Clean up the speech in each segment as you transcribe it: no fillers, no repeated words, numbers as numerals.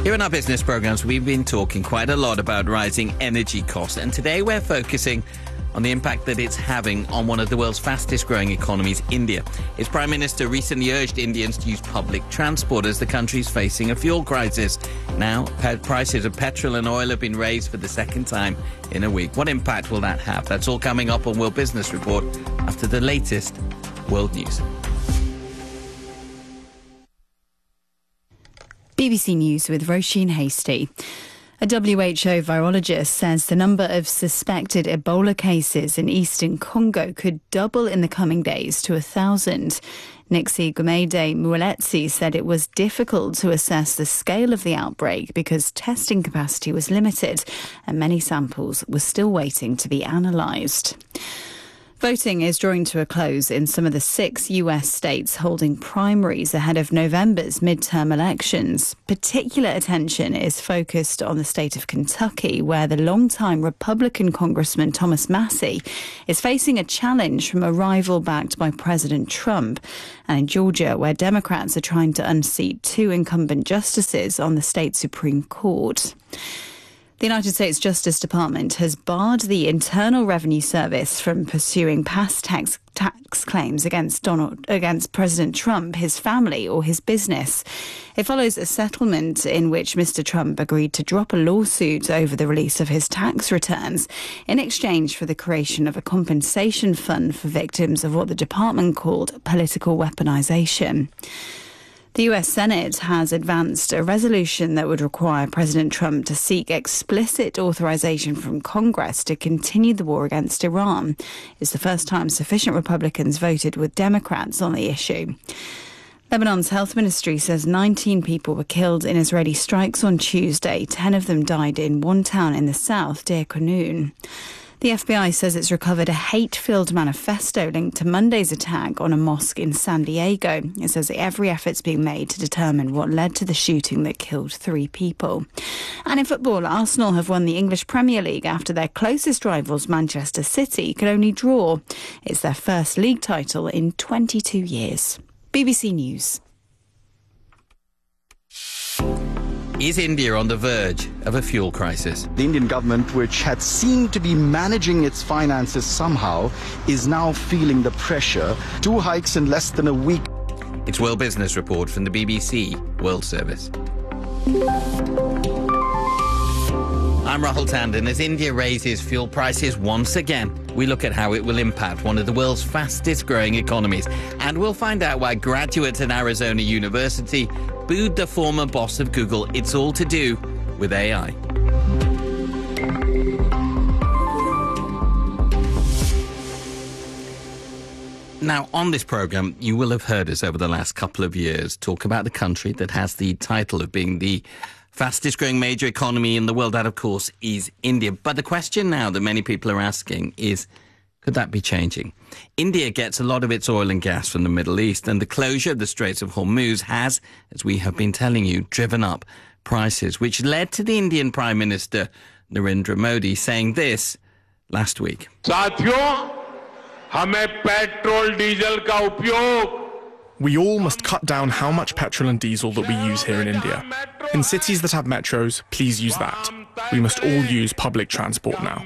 Here in our business programs, we've been talking quite a lot about rising energy costs, and today we're focusing on the impact that it's having on one of the world's fastest growing economies, India. Its Prime Minister recently urged Indians to use public transport as the country's facing a fuel crisis. Now, prices of petrol and oil have been raised for the second time in a week. What impact will that have? That's all coming up on World Business Report after the latest world news. BBC News with Roisin Hasty. A WHO virologist says the number of suspected Ebola cases in eastern Congo could double in the coming days to 1,000. Nixie Gumede Mueletsi said it was difficult to assess the scale of the outbreak because testing capacity was limited and many samples were still waiting to be analysed. Voting is drawing to a close in some of the 6 US states holding primaries ahead of November's midterm elections. Particular attention is focused on the state of Kentucky, where the longtime Republican Congressman Thomas Massie is facing a challenge from a rival backed by President Trump. And in Georgia, where Democrats are trying to unseat 2 incumbent justices on the state Supreme Court. The United States Justice Department has barred the Internal Revenue Service from pursuing past tax claims against President Trump, his family or his business. It follows a settlement in which Mr. Trump agreed to drop a lawsuit over the release of his tax returns in exchange for the creation of a compensation fund for victims of what the department called political weaponization. The US Senate has advanced a resolution that would require President Trump to seek explicit authorization from Congress to continue the war against Iran. It's the first time sufficient Republicans voted with Democrats on the issue. Lebanon's health ministry says 19 people were killed in Israeli strikes on Tuesday. 10 of them died in one town in the south, Deir Konun. The FBI says it's recovered a hate-filled manifesto linked to Monday's attack on a mosque in San Diego. It says every effort's being made to determine what led to the shooting that killed 3 people. And in football, Arsenal have won the English Premier League after their closest rivals, Manchester City, could only draw. It's their first league title in 22 years. BBC News. Is India on the verge of a fuel crisis? The Indian government, which had seemed to be managing its finances somehow, is now feeling the pressure. 2 hikes in less than a week. It's World Business Report from the BBC World Service. I'm Rahul Tandon. As India raises fuel prices once again, we look at how it will impact one of the world's fastest growing economies. And we'll find out why graduates at Arizona University booed the former boss of Google. It's all to do with AI. Now, on this programme, you will have heard us over the last couple of years talk about the country that has the title of being the fastest growing major economy in the world. That, of course, is India. But the question now that many people are asking is, could that be changing? India gets a lot of its oil and gas from the Middle East, and the closure of the Straits of Hormuz has, as we have been telling you, driven up prices, which led to the Indian Prime Minister Narendra Modi saying this last week. We all must cut down how much petrol and diesel that we use here in India. In cities that have metros, please use that. We must all use public transport now.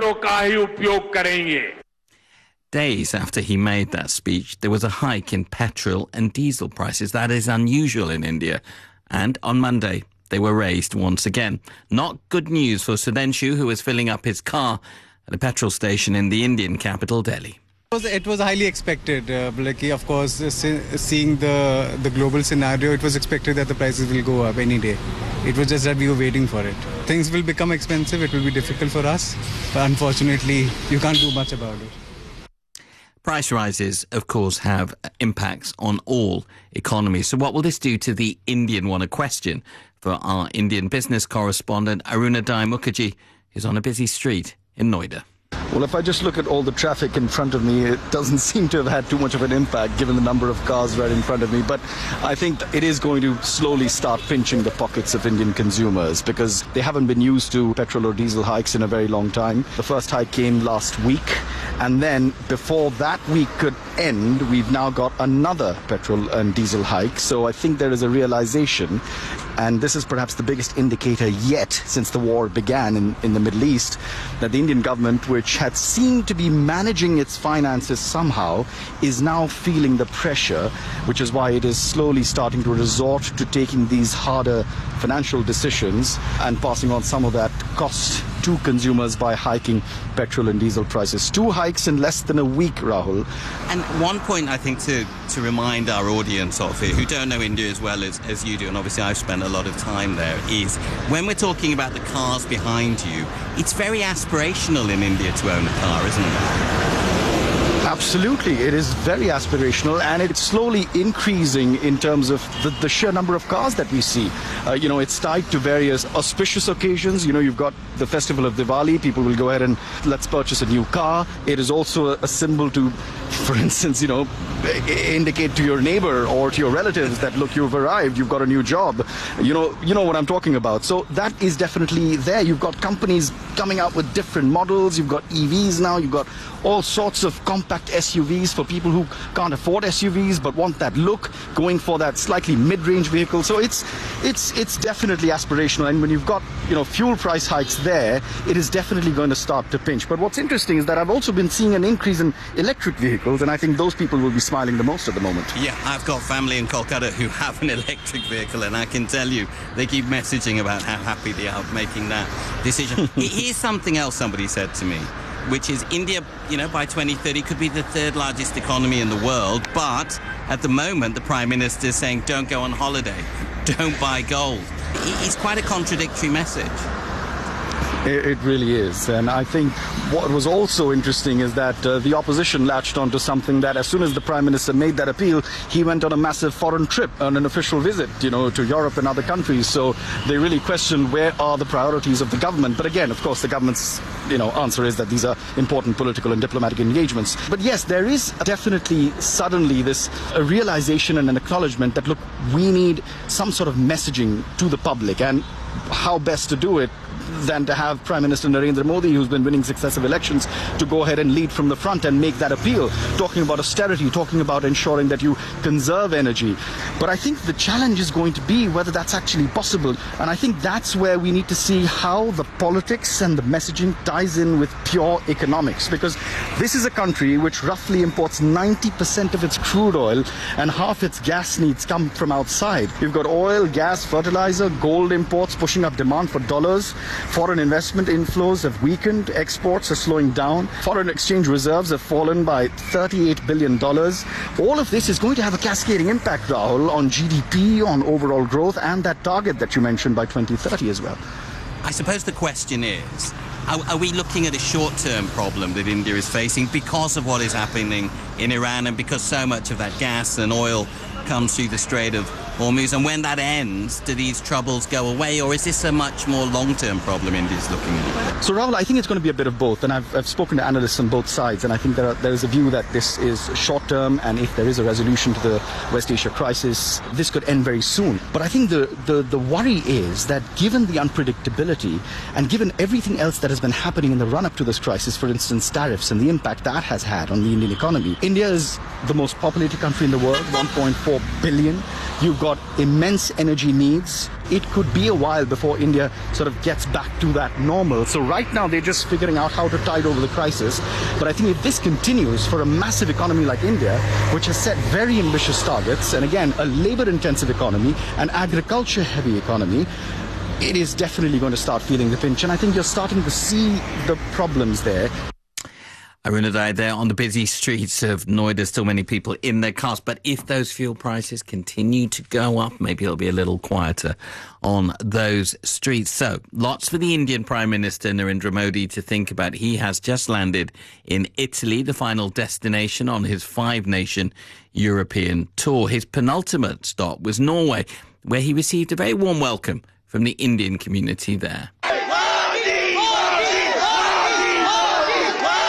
Days after he made that speech, there was a hike in petrol and diesel prices. That is unusual in India. And on Monday, they were raised once again. Not good news for Sudhanshu, who was filling up his car at a petrol station in the Indian capital, Delhi. It was highly expected, Blakey. Of course, seeing the global scenario, it was expected that the prices will go up any day. It was just that we were waiting for it. Things will become expensive. It will be difficult for us. But unfortunately, you can't do much about it. Price rises, of course, have impacts on all economies. So what will this do to the Indian one? A question for our Indian business correspondent, Arunadai Mukherjee, who's on a busy street in Noida. Well, if I just look at all the traffic in front of me, it doesn't seem to have had too much of an impact given the number of cars right in front of me. But I think it is going to slowly start pinching the pockets of Indian consumers because they haven't been used to petrol or diesel hikes in a very long time. The first hike came last week. And then before that week could end, we've now got another petrol and diesel hike. So I think there is a realization, and this is perhaps the biggest indicator yet since the war began in the Middle East, that the Indian government, which had seemed to be managing its finances somehow, is now feeling the pressure, which is why it is slowly starting to resort to taking these harder financial decisions and passing on some of that cost to consumers by hiking petrol and diesel prices. 2 hikes in less than a week, Rahul. And one point I think to remind our audience of it, who don't know India as well as you do, and obviously I've spent a lot of time there, is when we're talking about the cars behind you, it's very aspirational in India to own a car, isn't it? Absolutely. It is very aspirational, and it's slowly increasing in terms of the sheer number of cars that we see. It's tied to various auspicious occasions. You've got the festival of Diwali. People will go ahead and let's purchase a new car. It is also a symbol to, for instance, indicate to your neighbor or to your relatives that, look, you've arrived, you've got a new job. You know what I'm talking about. So that is definitely there. You've got companies coming out with different models. You've got EVs now. You've got all sorts of compact SUVs for people who can't afford SUVs but want that look, going for that slightly mid-range vehicle. So it's definitely aspirational, and when you've got fuel price hikes there, it is definitely going to start to pinch. But what's interesting is that I've also been seeing an increase in electric vehicles, and I think those people will be smiling the most at the moment. Yeah, I've got family in Kolkata who have an electric vehicle, and I can tell you they keep messaging about how happy they are making that decision. Here's something else somebody said to me, which is India, by 2030 could be the 3rd largest economy in the world. But at the moment, the Prime Minister is saying, don't go on holiday, don't buy gold. It's quite a contradictory message. It really is. And I think what was also interesting is that the opposition latched onto something that as soon as the Prime Minister made that appeal, he went on a massive foreign trip, on an official visit, to Europe and other countries. So they really questioned where are the priorities of the government. But again, of course, the government's answer is that these are important political and diplomatic engagements. But yes, there is definitely suddenly this realization and an acknowledgement that, look, we need some sort of messaging to the public, and how best to do it than to have Prime Minister Narendra Modi, who's been winning successive elections, to go ahead and lead from the front and make that appeal, talking about austerity, talking about ensuring that you conserve energy. But I think the challenge is going to be whether that's actually possible. And I think that's where we need to see how the politics and the messaging ties in with pure economics, because this is a country which roughly imports 90% of its crude oil, and half its gas needs come from outside. You've got oil, gas, fertilizer, gold imports pushing up demand for dollars. Foreign investment inflows have weakened, exports are slowing down, foreign exchange reserves have fallen by $38 billion. All of this is going to have a cascading impact, Rahul, on GDP, on overall growth, and that target that you mentioned by 2030 as well. I suppose the question is, are we looking at a short-term problem that India is facing because of what is happening in Iran and because so much of that gas and oil comes through the Strait of Hormuz, and when that ends, do these troubles go away, or is this a much more long-term problem India's looking at? So, Rahul, I think it's going to be a bit of both, and I've spoken to analysts on both sides, and I think there is a view that this is short-term, and if there is a resolution to the West Asia crisis, this could end very soon. But I think the worry is that given the unpredictability and given everything else that has been happening in the run-up to this crisis, for instance, tariffs and the impact that has had on the Indian economy, India is the most populated country in the world, 1.4 billion. You've got immense energy needs. It could be a while before India sort of gets back to that normal. So right now they're just figuring out how to tide over the crisis. But I think if this continues for a massive economy like India, which has set very ambitious targets, and again, a labor-intensive economy, an agriculture-heavy economy, it is definitely going to start feeling the pinch. And I think you're starting to see the problems there. Arunadai there on the busy streets of Noida, still many people in their cars. But if those fuel prices continue to go up, maybe it'll be a little quieter on those streets. So lots for the Indian Prime Minister Narendra Modi to think about. He has just landed in Italy, the final destination on his 5-nation European tour. His penultimate stop was Norway, where he received a very warm welcome from the Indian community there.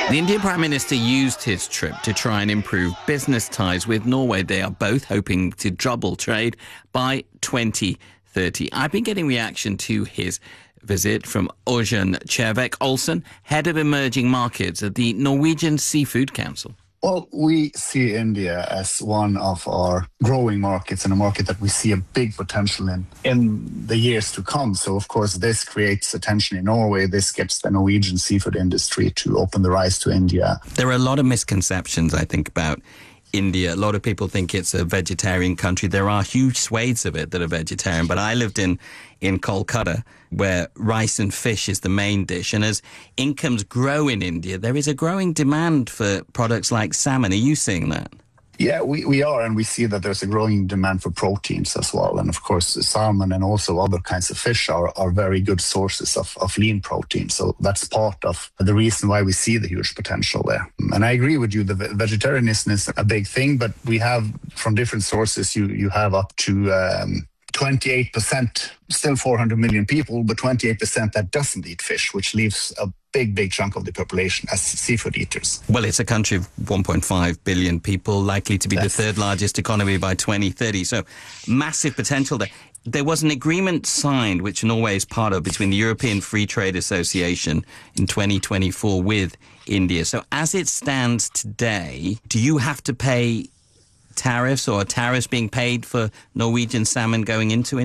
The Indian Prime Minister used his trip to try and improve business ties with Norway. They are both hoping to double trade by 2030. I've been getting reaction to his visit from Ørjan Kjervik Olsen, head of emerging markets at the Norwegian Seafood Council. Well, we see India as one of our growing markets and a market that we see a big potential in the years to come. So, of course, this creates attention in Norway. This gets the Norwegian seafood industry to open their eyes to India. There are a lot of misconceptions, I think, about India. A lot of people think it's a vegetarian country. There are huge swathes of it that are vegetarian. But I lived in Kolkata, where rice and fish is the main dish. And as incomes grow in India, there is a growing demand for products like salmon. Are you seeing that? Yeah, we are, and we see that there's a growing demand for proteins as well. And of course, salmon and also other kinds of fish are very good sources of lean protein. So that's part of the reason why we see the huge potential there. And I agree with you, the vegetarianism is a big thing, but we have, from different sources, you have up to 28%, still 400 million people, but 28% that doesn't eat fish, which leaves a big chunk of the population as seafood eaters. Well, it's a country of 1.5 billion people, likely to be the third largest economy by 2030. So massive potential there. There was an agreement signed, which Norway is part of, between the European Free Trade Association in 2024 with India. So as it stands today, do you have to pay tariffs, or are tariffs being paid for Norwegian salmon going into India?